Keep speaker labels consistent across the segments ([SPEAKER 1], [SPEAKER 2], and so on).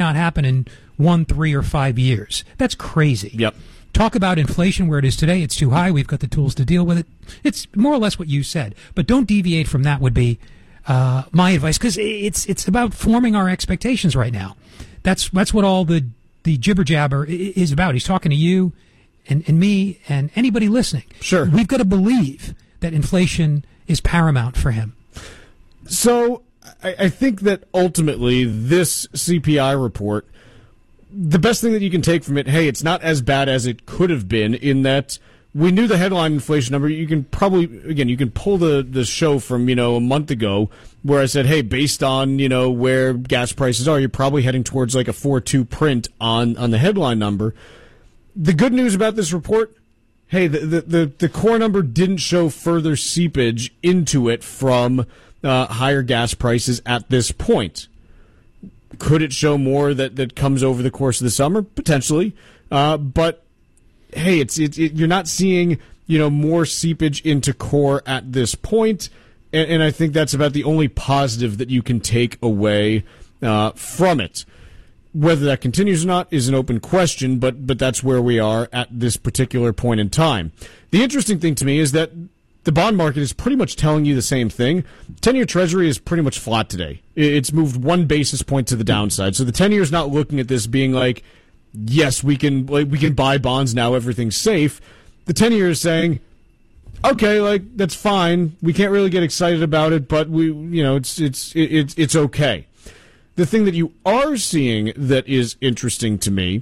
[SPEAKER 1] not happen in 1, 3, or 5 years. That's crazy.
[SPEAKER 2] Yep.
[SPEAKER 1] Talk about inflation where it is today. It's too high. We've got the tools to deal with it. It's more or less what you said. But don't deviate from that would be my advice, because it's about forming our expectations right now. That's what all the jibber jabber is about. He's talking to you and me and anybody listening.
[SPEAKER 2] Sure.
[SPEAKER 1] We've got to believe that inflation is paramount for him.
[SPEAKER 2] So I think that ultimately this CPI report, the best thing that you can take from it, hey, it's not as bad as it could have been, in that we knew the headline inflation number. You can probably, again, you can pull the show from, a month ago where I said, hey, based on, where gas prices are, you're probably heading towards like a 4.2 print on the headline number. The good news about this report, hey, the core number didn't show further seepage into it from higher gas prices at this point. Could it show more that comes over the course of the summer? Potentially. But, hey, you're not seeing, more seepage into core at this point. And I think that's about the only positive that you can take away from it. Whether that continues or not is an open question, but that's where we are at this particular point in time. The interesting thing to me is that the bond market is pretty much telling you the same thing. 10-year Treasury is pretty much flat today. It's moved 1 basis point to the downside. So the 10-year is not looking at this being like, yes, we can buy bonds now, everything's safe. The 10-year is saying, okay, that's fine. We can't really get excited about it, but it's okay. The thing that you are seeing that is interesting to me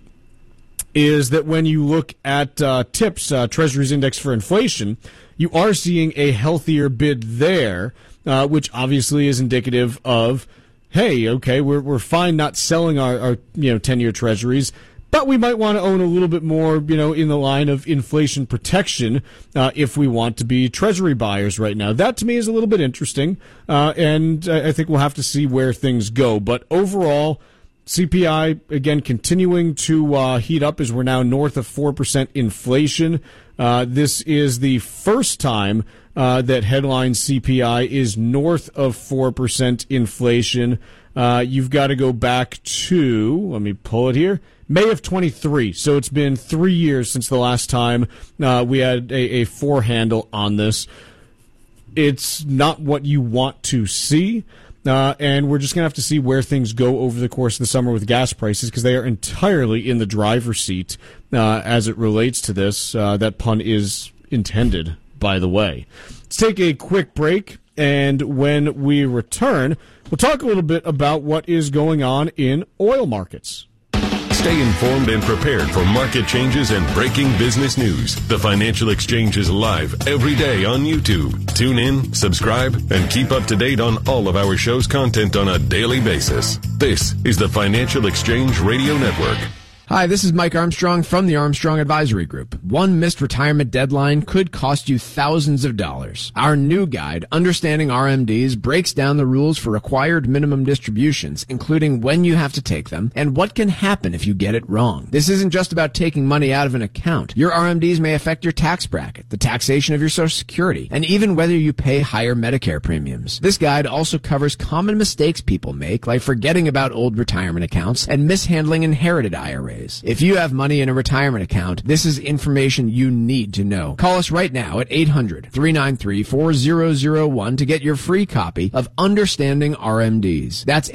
[SPEAKER 2] is that when you look at TIPS, Treasury's Index for Inflation, you are seeing a healthier bid there, which obviously is indicative of, hey, okay, we're fine not selling our 10-year Treasuries, but we might want to own a little bit more, in the line of inflation protection if we want to be Treasury buyers right now. That to me is a little bit interesting, and I think we'll have to see where things go. But overall, CPI, again, continuing to heat up as we're now north of 4% inflation. This is the first time that headline CPI is north of 4% inflation. You've got to go back to, let me pull it here, May of 23. So it's been 3 years since the last time we had a 4 handle on this. It's not what you want to see. And we're just going to have to see where things go over the course of the summer with gas prices, because they are entirely in the driver's seat as it relates to this. That pun is intended, by the way. Let's take a quick break, and when we return, we'll talk a little bit about what is going on in oil markets.
[SPEAKER 3] Stay informed and prepared for market changes and breaking business news. The Financial Exchange is live every day on YouTube. Tune in, subscribe, and keep up to date on all of our show's content on a daily basis. This is the Financial Exchange Radio Network.
[SPEAKER 4] Hi, this is Mike Armstrong from the Armstrong Advisory Group. One missed retirement deadline could cost you thousands of dollars. Our new guide, Understanding RMDs, breaks down the rules for required minimum distributions, including when you have to take them and what can happen if you get it wrong. This isn't just about taking money out of an account. Your RMDs may affect your tax bracket, the taxation of your Social Security, and even whether you pay higher Medicare premiums. This guide also covers common mistakes people make, like forgetting about old retirement accounts and mishandling inherited IRAs. If you have money in a retirement account, this is information you need to know. Call us right now at 800-393-4001 to get your free copy of Understanding RMDs. That's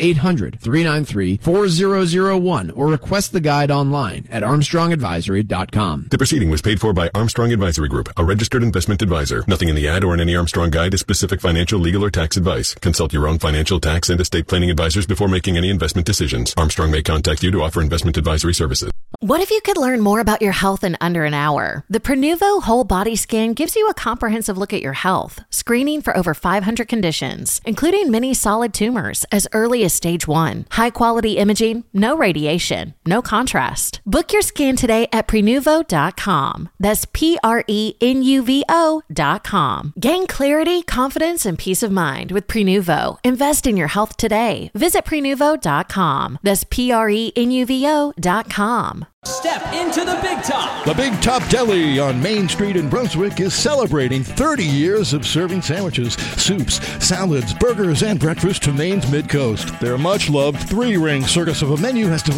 [SPEAKER 4] 800-393-4001, or request the guide online at armstrongadvisory.com.
[SPEAKER 3] The proceeding was paid for by Armstrong Advisory Group, a registered investment advisor. Nothing in the ad or in any Armstrong guide is specific financial, legal, or tax advice. Consult your own financial, tax, and estate planning advisors before making any investment decisions. Armstrong may contact you to offer investment advisory services.
[SPEAKER 5] What if you could learn more about your health in under an hour? The Prenuvo Whole Body Scan gives you a comprehensive look at your health, screening for over 500 conditions, including many solid tumors as early as stage 1. High-quality imaging, no radiation, no contrast. Book your scan today at Prenuvo.com. That's Prenuvo.com. Gain clarity, confidence, and peace of mind with Prenuvo. Invest in your health today. Visit Prenuvo.com. That's Prenuvo.com.
[SPEAKER 6] Step into the Big Top.
[SPEAKER 7] The Big Top Deli on Main Street in Brunswick is celebrating 30 years of serving sandwiches, soups, salads, burgers, and breakfast to Maine's Mid-Coast. Their much-loved three-ring circus of a menu has